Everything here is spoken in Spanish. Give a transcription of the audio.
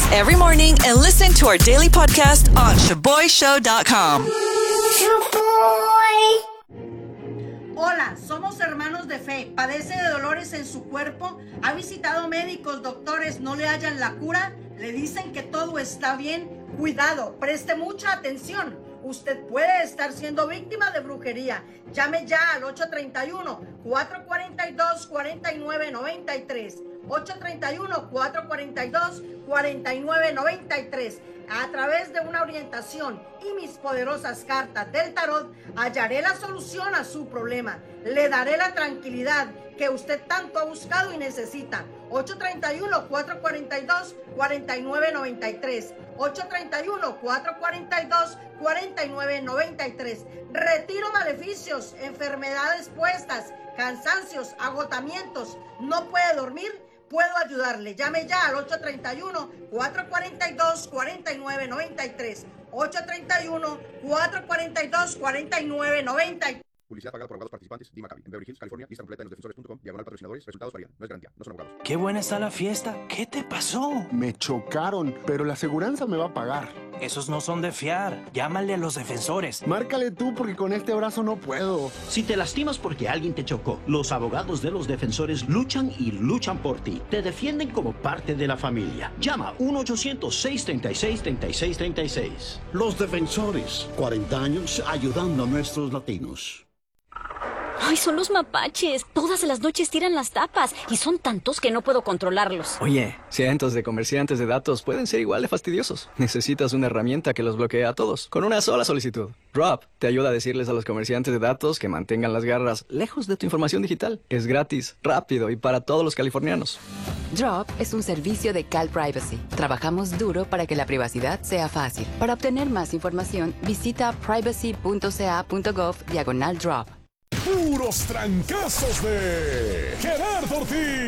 every morning and listen to our daily podcast on ShaboyShow.com. Hola, somos hermanos de fe. Padece de dolores en su cuerpo. Ha visitado médicos, doctores, no le hallan la cura. Le dicen que todo está bien. Cuidado, preste mucha atención. Usted puede estar siendo víctima de brujería. Llame ya al 831-442-4993. 831-442-4993. A través de una orientación y mis poderosas cartas del tarot, hallaré la solución a su problema. Le daré la tranquilidad que usted tanto ha buscado y necesita. 831-442-4993. 831-442-4993. Retiro maleficios, enfermedades puestas, cansancios, agotamientos. ¿No puede dormir? Puedo ayudarle. Llame ya al 831-442-4993. 831-442-4993. Publicidad pagada por abogados participantes. Dee Maccabi. En Beverly Hills, California. Lista completa en losdefensores.com. /patrocinadores. Resultados varían. No es garantía. No son abogados. Qué buena está la fiesta. ¿Qué te pasó? Me chocaron, pero la aseguranza me va a pagar. Esos no son de fiar. Llámale a los defensores. Márcale tú porque con este brazo no puedo. Si te lastimas porque alguien te chocó, los abogados de los defensores luchan y luchan por ti. Te defienden como parte de la familia. Llama 1-800-636-3636. Los defensores, 40 años ayudando a nuestros latinos. ¡Ay, son los mapaches! Todas las noches tiran las tapas y son tantos que no puedo controlarlos. Oye, cientos de comerciantes de datos pueden ser igual de fastidiosos. Necesitas una herramienta que los bloquee a todos, con una sola solicitud. Drop te ayuda a decirles a los comerciantes de datos que mantengan las garras lejos de tu información digital. Es gratis, rápido y para todos los californianos. Drop es un servicio de Cal Privacy. Trabajamos duro para que la privacidad sea fácil. Para obtener más información, visita privacy.ca.gov/drop. Puros trancazos de Gerardo Ortiz.